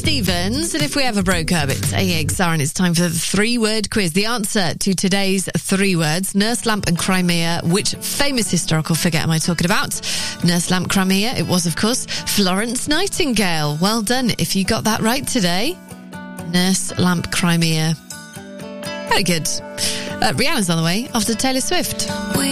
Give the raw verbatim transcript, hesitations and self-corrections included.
Stevens, and if we ever broke up, it's A X R, and it's time for the three-word quiz. The answer to today's three words: Nurse Lamp and Crimea. Which famous historical figure am I talking about? Nurse Lamp Crimea, it was, of course, Florence Nightingale. Well done if you got that right today. Nurse Lamp Crimea. Very good. Uh, Rihanna's on the way after Taylor Swift. We